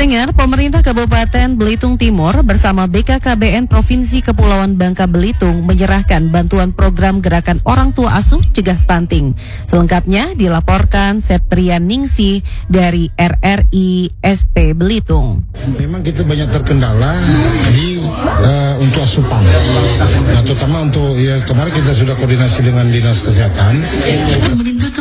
Pendengar, pemerintah Kabupaten Belitung Timur bersama BKKBN Provinsi Kepulauan Bangka Belitung menyerahkan bantuan program Gerakan Orang Tua Asuh Cegah Stunting. Selengkapnya dilaporkan Septrian Ningsi dari RRI SP Belitung. Memang kita banyak terkendala untuk asupan. Nah, terutama untuk kemarin kita sudah koordinasi dengan Dinas Kesehatan. Pemerintah